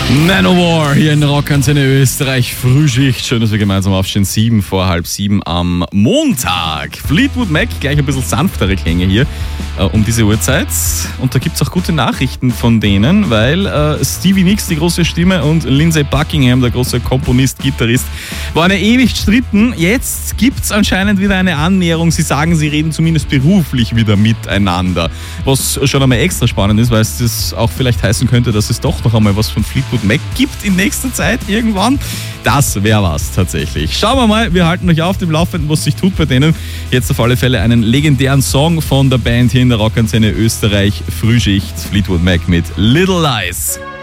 Manowar hier in der Rockantenne Österreich. Frühschicht. Schön, dass wir gemeinsam aufstehen. 7 vor halb 7 am Montag. Fleetwood Mac, gleich ein bisschen sanftere Klänge hier um diese Uhrzeit. Und da gibt es auch gute Nachrichten von denen, weil Stevie Nicks, die große Stimme, und Lindsey Buckingham, der große Komponist, Gitarrist, waren ja ewig stritten. Jetzt gibt es anscheinend wieder eine Annäherung. Sie sagen, sie reden zumindest beruflich wieder miteinander. Was schon einmal extra spannend ist, weil es das auch vielleicht heißen könnte, dass es doch noch einmal was von Fleetwood Mac gibt in nächster Zeit irgendwann. Das wäre was tatsächlich. Schauen wir mal, wir halten euch auf dem Laufenden, was sich tut bei denen. Jetzt auf alle Fälle einen legendären Song von der Band hier in der Rockantenne Österreich. Frühschicht, Fleetwood Mac mit Little Lies.